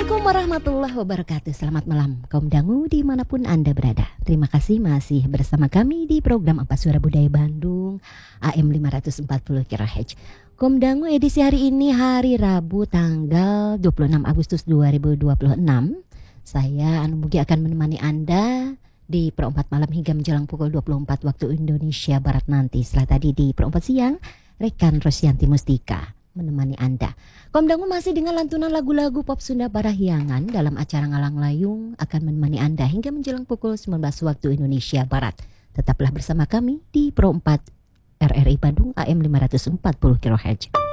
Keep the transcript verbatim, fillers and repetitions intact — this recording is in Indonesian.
Assalamualaikum warahmatullahi wabarakatuh. Selamat malam kaum dangu dimanapun Anda berada. Terima kasih masih bersama kami di program Apa Suara Budaya Bandung A M lima ratus empat puluh kilohertz. Kaum dangu edisi hari ini hari Rabu tanggal dua puluh enam Agustus dua ribu dua puluh enam. Saya Anu Mugi akan menemani Anda di perempat malam hingga menjelang pukul dua puluh empat waktu Indonesia Barat nanti. Setelah tadi di perempat siang rekan Rosyanti Mustika menemani Anda. Kaum dangu masih dengan lantunan lagu-lagu pop Sunda Parahyangan dalam acara Ngalang Layung akan menemani Anda hingga menjelang pukul sembilan belas waktu Indonesia Barat. Tetaplah bersama kami di Pro empat R R I Bandung A M lima ratus empat puluh kilohertz.